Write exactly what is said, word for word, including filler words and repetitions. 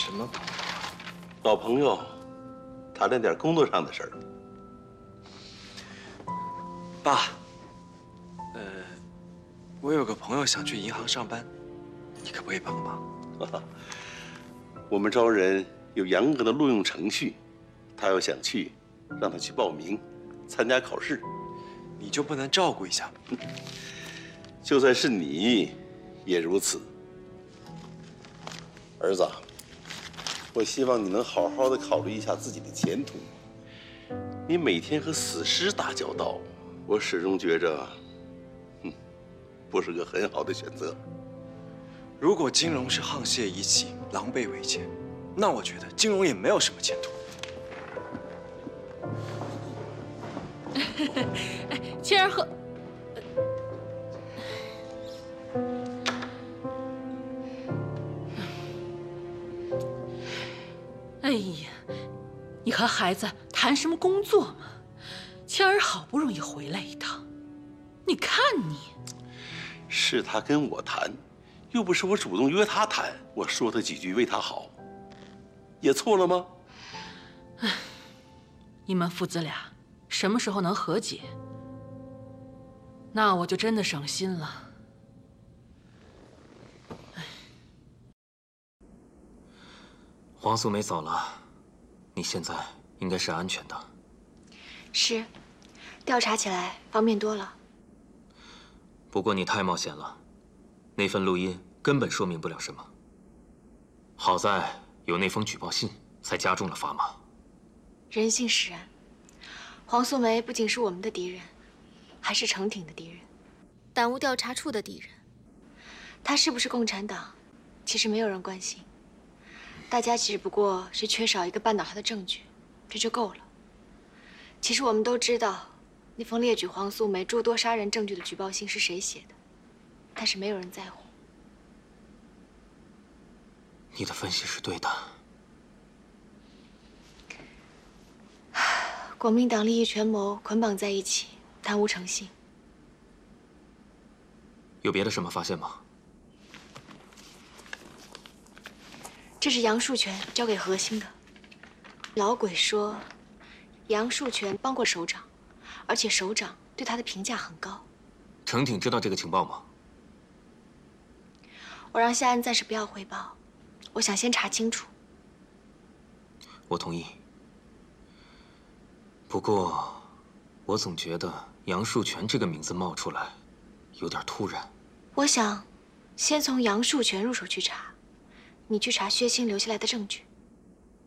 什么？ 老朋友，谈论点工作上的事儿。 爸，呃，我有个朋友想去银行上班，你可不可以帮个忙？ 我们招人有严格的录用程序，他要想去，让他去报名，参加考试。 你就不能照顾一下吗？ 就算是你，也如此。儿子，我希望你能好好的考虑一下自己的前途。你每天和死尸打交道，我始终觉着，嗯，不是个很好的选择。 如果金融是沆瀣一气、狼狈为奸，那我觉得金融也没有什么前途。 谦儿和，哎呀，你和孩子谈什么工作嘛？谦儿好不容易回来一趟，你看你， 是他跟我谈，又不是我主动约他谈，我说他几句为他好，也错了吗？ 唉，你们父子俩什么时候能和解？那我就真的省心了。 黄素梅走了，你现在应该是安全的。 是，调查起来方便多了。 不过你太冒险了，那份录音根本说明不了什么。好在有那封举报信，才加重了砝码。 人性使然，黄素梅不仅是我们的敌人，还是程挺的敌人， 党务调查处的敌人。 他是不是共产党，其实没有人关心。大家只不过是缺少一个绊倒他的证据，这就够了。其实我们都知道，那封列举黄素梅诸多杀人证据的举报信是谁写的，但是没有人在乎。 你的分析是对的。 国民党利益权谋捆绑在一起，贪污成性。 有别的什么发现吗？ 这是杨树全交给何兴的。老鬼说，杨树全帮过首长，而且首长对他的评价很高。 程挺知道这个情报吗？ 我让夏安暂时不要汇报，我想先查清楚。 我同意。不过，我总觉得杨树全这个名字冒出来，有点突然。 我想，先从杨树全入手去查，你去查薛青留下来的证据。